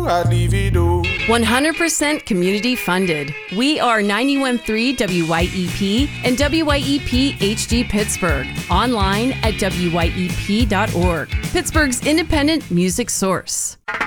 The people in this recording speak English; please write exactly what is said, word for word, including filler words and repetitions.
do, I leave it do. one hundred percent community funded. We are ninety-one point three W Y E P and W Y E P H D Pittsburgh. Online at W Y E P dot org. Pittsburgh's independent music source.